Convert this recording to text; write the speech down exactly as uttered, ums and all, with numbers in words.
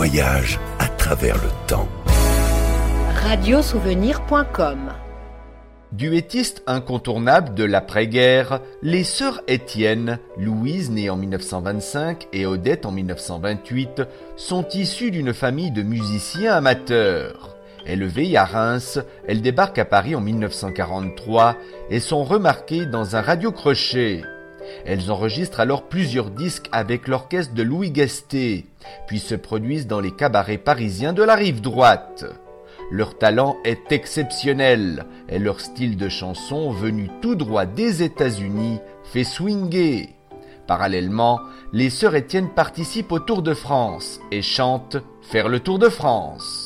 voyage à travers le temps. radiosouvenir point com. Duettistes incontournables de l'après-guerre, les sœurs Étienne, Louise née en mille neuf cent vingt-cinq et Odette en mille neuf cent vingt-huit, sont issues d'une famille de musiciens amateurs. Élevées à Reims, elles débarquent à Paris en mille neuf cent quarante-trois et sont remarquées dans un radio-crochet. Elles enregistrent alors plusieurs disques avec l'orchestre de Louis Gasté, puis se produisent dans les cabarets parisiens de la rive droite. Leur talent est exceptionnel et leur style de chanson, venu tout droit des États-Unis, fait swinguer. Parallèlement, les sœurs Étienne participent au Tour de France et chantent « Faire le Tour de France ».